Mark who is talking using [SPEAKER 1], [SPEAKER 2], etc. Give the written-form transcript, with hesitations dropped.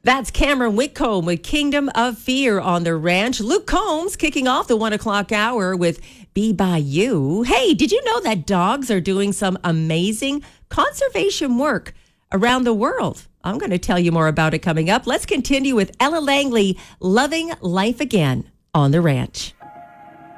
[SPEAKER 1] That's Cameron Whitcomb with Kingdom of Fear on the ranch. Luke Combs kicking off the 1 o'clock hour with Be By You. Hey, did you know that dogs are doing some amazing conservation work around the world? I'm going to tell you more about it coming up. Let's continue with Ella Langley, Loving Life Again on the ranch.